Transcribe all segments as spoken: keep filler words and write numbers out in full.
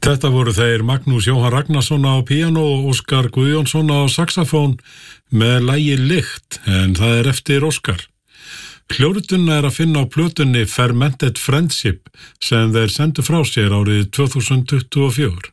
Þetta voru þeir Magnús Jóhann Ragnarsson á píanó og Óskar Guðjónsson á saxofón með lagið Lykt, en það er eftir Óskar. Hljórituna er að finna á plötunni Fermented Friendship sem þeir sendu frá sér árið tvö þúsund tuttugu og fjögur.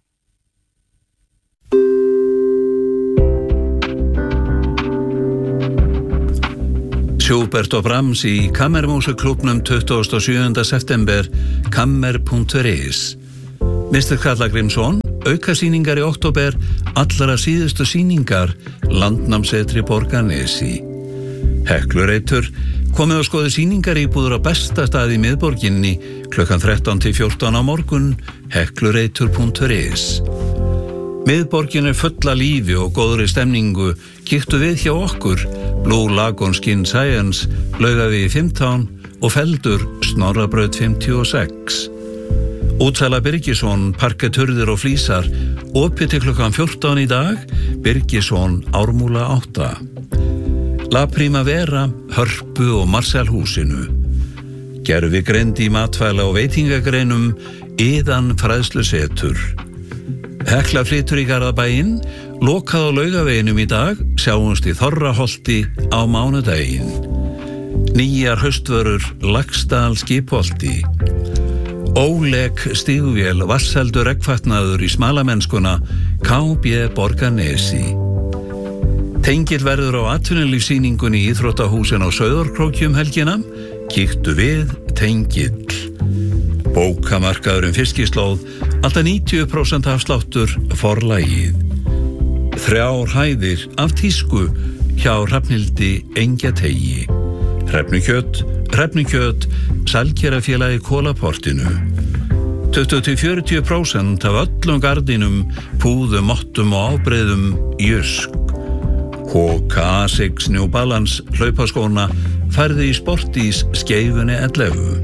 Schubert og Brahms í Kammermúsikklúbbnum tuttugasta og sjöunda september, kammer punktur is. mister Karl Grímsson, aukasýningar í október, allra síðustu sýningar, Landnámsetri Borgarnesi. Heklureitur, komið og skoði sýningar íbúður á besta stað í miðborginni, klukkan þrettán til fjórtán á morgun, heklureitur punktur is. Miðborgin er fulla lífi og góðri stemningu, kíktu við hjá okkur, Blue Lagoon Skin Science, Laugavegi fimmtán og Feldur, Snorrabraut fimmtíu og sex. Útsala Birgisson, parketturðir og flísar, opið til klukkan fjórtán í dag, Birgisson, Ármúla átta. La Primavera, Hörpu og Marselhúsinu. Gervi greind í matvæla og veitingagreinum, Iðan fræðslusetur. Hekla flytur í Garðabæinn, lokað á Laugaveginum í dag, sjáumst í Þorraholti á mánudaginn. Nýjar haustvörur, Laxdal Skipholti. Óleg stígvél, vasseldur eggfatnaður í smalamennskuna, K B Borgarnesi. Tengill verður á atvinnulífsýningunni í Íþróttahúsin á Sauðárkróki helgina, kíktu við Tengill. Bókamarkaðurinn Fiskislóð, alltaf níutíu prósent afsláttur Forlagið. Þrjár hæðir af tísku hjá Hrafnhildi Engjateigi. Hrefnukjöt, Hrefnukjöt, Salgerafélagi Kólaportinu. tuttugu til fjörutíu prósent af öllum gardinum, púðum, mottum og ábreiðum Jysk. H K sex New Balance hlaupaskóna færði í Sportís Skeifunni ellefu.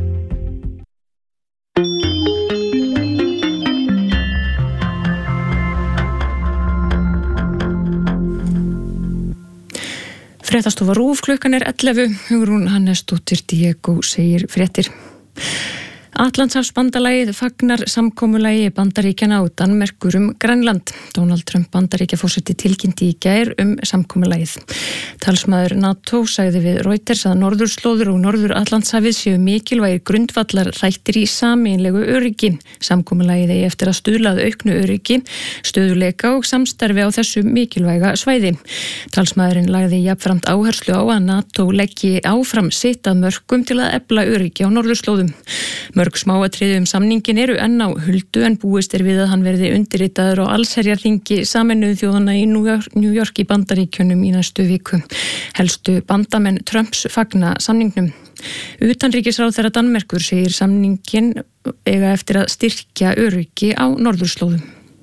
Fréttastofa RÚV, klukkan er ellefu, Hugrún Hannesdóttir Diego segir fréttir. Atlantshafsbandalagið fagnar samkomulagi Bandaríkjanna og Danmerkur um Grænland. Donald Trump Bandaríkjaforseti tilkynnti í gær um samkomulagið. Talsmaður NATO sagði við Reuters að norðurslóður og norður-Atlantshafið séu mikilvægir grundvallar þættir í sameiginlegu öryggi. Samkomulagið eigi eftir að stuðla að auknu öryggi, stöðuleika og samstarfi á þessu mikilvæga svæði. Talsmaðurinn lagði jafnframt áherslu á að NATO leggi áfram sitt að mörkum til að efla öryggi á norðurslóðum. Mörg smáatriði um samningin eru enn á huldu en búist er við að hann verði undirritaður á allsherjarþingi Sameinuðu þjóðanna í New York, New York í Bandaríkjunum í næstu viku. Helstu bandamenn Trumps fagna samningnum. Utanríkisráðherra Danmerkur segir samningin eiga eftir að styrkja öryggi á norðurslóðum.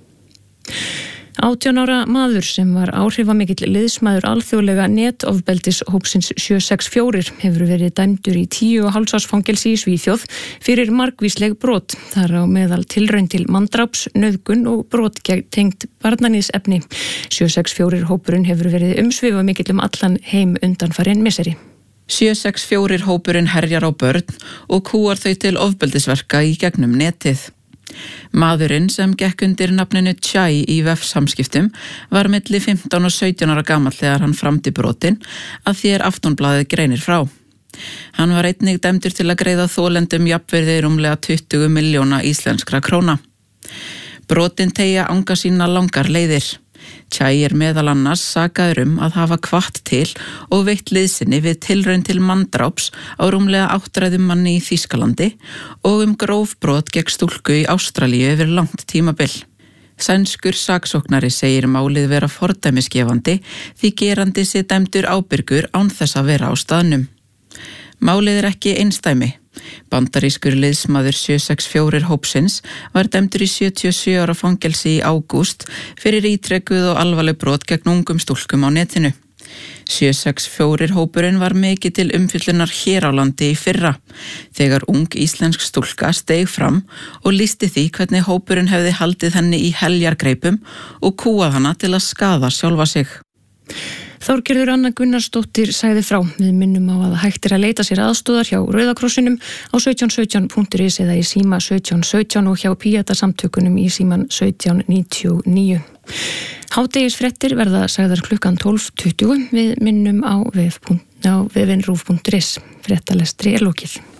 átján ára maður sem var áhrifamikill liðsmaður alþjóðlega netofbeldishópsins sjö sex fjögur hefur verið dæmdur í tíu og hálfs árs fangelsi í Svíþjóð fyrir margvísleg brot. Þar á meðal tilraun til manndráps, nauðgun og brot gegn tengt barnaníðsefni. sjö sex fjögur hópurinn hefur verið umsvifamikill um allan heim undanfarin misseri. sjö sex fjögur hópurinn herjar á börn og kúar þau til ofbeldisverka í gegnum netið. Maðurinn sem gekk undir nafninu Chai í vefsamskiptum var milli fimmtán og sautján ára gamall þegar hann framdi brotin að því er Aftonblaðið greinir frá. Hann var einnig dæmdur til að greiða þolendum jafnvirði rúmlega tuttugu milljóna íslenskra króna. Brotin teygja anga sína langar leiðir. Chai er meðal annars sakaður um að hafa hvatt til og veitt liðsinni við tilraun til manndráps á rúmlega áttræðum manni í Þýskalandi og um gróf brot gegn stúlku í Ástralíu yfir langt tímabil. Sænskur saksóknari segir málið vera fordæmisgefandi því gerandi sé dæmdur ábyrgur án þess að vera á staðnum. Málið er ekki einsdæmi. Bandarískur liðsmaður sjö sex fjögur hópsins var dæmdur í sjötíu og sjö ára fangelsi í ágúst fyrir ítrekuð og alvarleg brot gegn ungum stúlkum á netinu. sjö sex fjögur hópurinn var mikið til umfjöllunar hér á landi í fyrra, þegar ung íslensk stúlka steig fram og lýsti því hvernig hópurinn hefði haldið henni í heljargreipum og kúað hana til að skaða sjálfa sig. Þorgerður Anna Gunnarsdóttir sagði frá. Við minnum á að hægt er að leita sér aðstóðar hjá Rauða krossinum á sautján sautján punktur is eða í síma sautján sautján og hjá Píeta-samtökunum í síman sautján níutíu og níu. Hádegisfréttir verða sagðar klukkan tólf tuttugu. Við minnum á vefin rúv punktur is. Fréttalestri er lokið.